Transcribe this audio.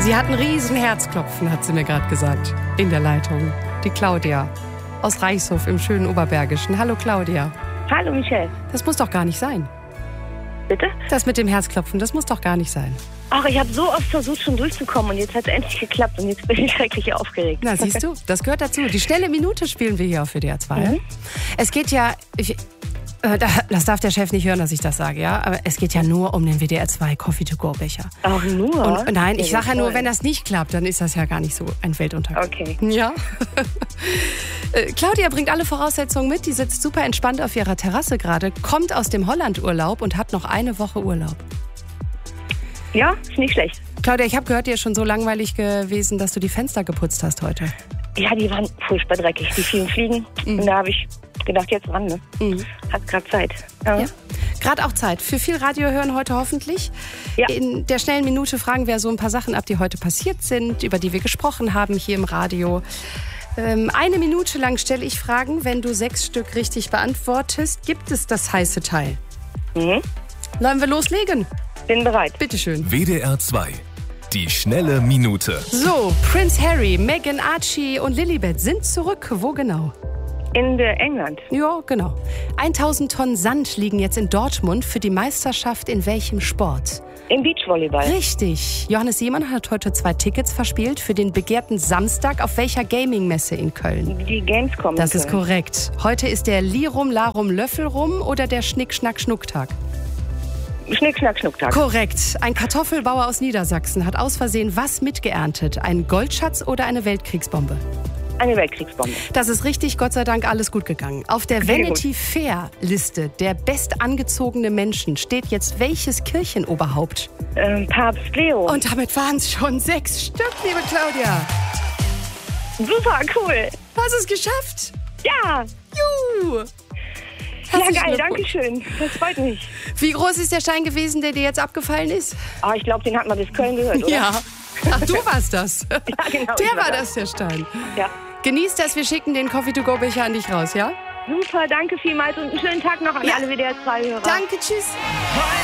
Sie hat ein riesen Herzklopfen, hat sie mir gerade gesagt, in der Leitung. Die Claudia aus Reichshof im schönen Oberbergischen. Hallo Claudia. Hallo Michelle. Das muss doch gar nicht sein. Bitte? Das mit dem Herzklopfen, das muss doch gar nicht sein. Ach, ich habe so oft versucht, schon durchzukommen und jetzt hat es endlich geklappt und jetzt bin ich schrecklich aufgeregt. Na, siehst du, das gehört dazu. Die schnelle Minute spielen wir hier auf WDR 2. Es geht ja... Das darf der Chef nicht hören, dass ich das sage, ja? Aber es geht ja nur um den WDR 2 Coffee-to-go-Becher. Auch nur? Und nein, ich Ja, sage ja nur, toll. wenn das nicht klappt, dann ist das ja gar nicht so ein Weltuntergang. Okay. Ja. Claudia bringt alle Voraussetzungen mit. Die sitzt super entspannt auf ihrer Terrasse gerade, kommt aus dem Holland-Urlaub und hat noch eine Woche Urlaub. Ja, ist nicht schlecht. Claudia, ich habe gehört, dir ist schon so langweilig gewesen, dass du die Fenster geputzt hast heute. Ja, die waren furchtbar dreckig, die vielen Fliegen. Und da habe ich gedacht, jetzt ran, ne? Hat gerade Zeit. Ja. Gerade auch Zeit für viel Radio hören heute hoffentlich. Ja. In der schnellen Minute fragen wir so ein paar Sachen ab, die heute passiert sind, über die wir gesprochen haben hier im Radio. Eine Minute lang stelle ich Fragen. Wenn du 6 Stück richtig beantwortest, gibt es das heiße Teil. Wollen wir loslegen? Bin bereit. Bitteschön. WDR 2. Die schnelle Minute. So, Prince Harry, Meghan, Archie und Lilibet sind zurück. Wo genau? In England. Ja, genau. 1000 Tonnen Sand liegen jetzt in Dortmund für die Meisterschaft in welchem Sport? Im Beachvolleyball. Richtig. Johannes Seemann hat heute 2 Tickets verspielt für den begehrten Samstag auf welcher Gaming-Messe in Köln? Die Gamescom. Das in ist Köln. korrekt. Heute ist der Lirum, Larum, Löffelrum oder der Schnick-Schnack-Schnuck-Tag? Schnick, Schnack, Schnucktag. Korrekt. Ein Kartoffelbauer aus Niedersachsen hat aus Versehen was mitgeerntet? Einen Goldschatz oder eine Weltkriegsbombe? Eine Weltkriegsbombe. Das ist richtig, Gott sei Dank alles gut gegangen. Auf der Sehr Vanity Fair Liste der bestangezogene Menschen steht jetzt welches Kirchenoberhaupt? Papst Leo. Und damit waren es schon 6 Stück, liebe Claudia. Super, cool. Hast es geschafft? Ja. Juhu. Ja, Herzlichen geil, Glückwunsch. danke schön. Das freut mich. Wie groß ist der Stein gewesen, der dir jetzt abgefallen ist? Ich glaube, den hat man bis Köln gehört, oder? Ja. Ach, du warst das. Ja, genau. Der ich war das, der Stein. Ja. Genieß das, wir schicken den Coffee-to-go-Becher an dich raus, ja? Super, danke vielmals und einen schönen Tag noch an alle WDR 2-Hörer. Danke, tschüss.